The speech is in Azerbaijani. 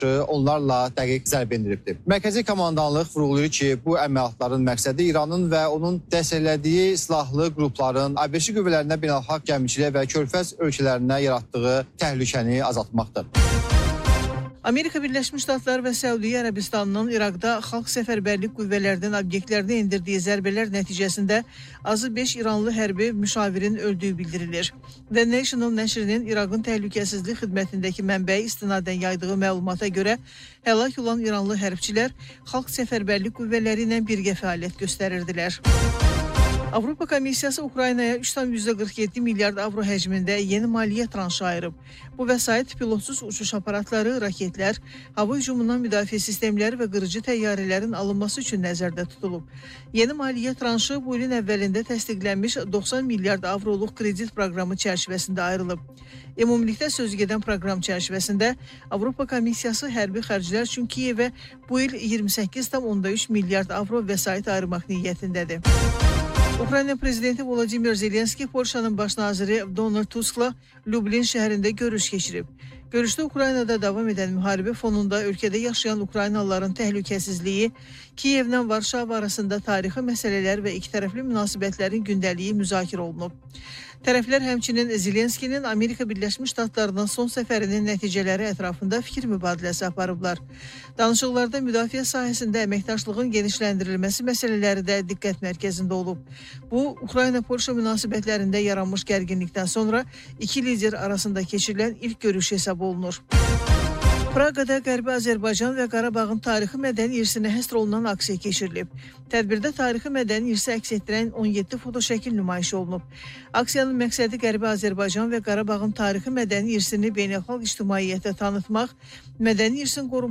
onlarla dəqiq zərbə endiribdir. Mərkəzi komandanlıq vurğulayır ki, bu əməliyyatların məqsədi İranın və onun dəstəklədiyi silahlı qrupların ABŞ qüvvələrinə, beynəlxalq gəmiçiliyə və Körfəz ölkələrinə yaratdığı təhlükəni azaltmaqdır. Amerika Birləşmiş Ştatları və Səudiyyə Ərəbistanının İraqda xalq səfərbərlik qüvvələrinin obyektlərinə endirdiyi zərbələr nəticəsində azı 5 İranlı hərbi müşavirin öldüyü bildirilir. The National nəşrinin İraqın təhlükəsizlik xidmətindəki mənbəyi istinadən yaydığı məlumata görə həlak olan İranlı hərbçilər xalq səfərbərlik qüvvələri ilə birgə fəaliyyət göstərirdilər. Avropa Komissiyası Ukraynaya 3,47 milyard avro həcmində yeni maliyyə tranşı ayırıb. Bu vəsait pilotsuz uçuş aparatları, raketlər, hava hücumundan müdafiə sistemləri və qırıcı təyyarələrin alınması üçün nəzərdə tutulub. Yeni maliyyə tranşı bu ilin əvvəlində təsdiqlənmiş 90 milyard avroluq kredit proqramı çərçivəsində ayrılıb. Ümumilikdə sözügedən proqram çərçivəsində Avropa Komissiyası hərbi xərclər üçün Kiyevə bu il 28,3 milyard avro vəsait ayırmaq niyyətindədir. Ukrayna prezidenti Volodimir Zelenski Polşanın baş naziri Donald Tusk'la Lublin şəhərində görüş keçirib. Görüşdə Ukraynada davam edən müharibə fonunda ölkədə yaşayan Ukraynalıların təhlükəsizliyi, Kiyevlə Varşava arasında tarixi məsələlər və ikitərəfli münasibətlərin gündəliyi müzakirə olunub. Tərəflər həmçinin Zelenskinin Amerika Birləşmiş Ştatlarının son səfərinin nəticələri ətrafında fikir mübadiləsi aparıblar. Danışıqlarda müdafiə sahəsində əməkdaşlığın genişləndirilməsi məsələləri də diqqət mərkəzində olub. Bu, Ukrayna-Polşa münasibətlərində yaranmış gərginlikdən sonra iki lider arasında keçirilən ilk görüş hesab olunur. Praqada Qərbi Azərbaycan və Qarabağın tarixi mədəni irsinə həsr olunan aksiya keçirilib. Tədbirdə tarixi mədəni irsi əks etdirən 17 fotoşəkil nümayiş olunub. Aksiyanın məqsədi Qərbi Azərbaycan və Qarabağın tarixi mədəni irsini beynəlxalq ictimaiyyətə tanıtmaq, mədəni irsin qorunması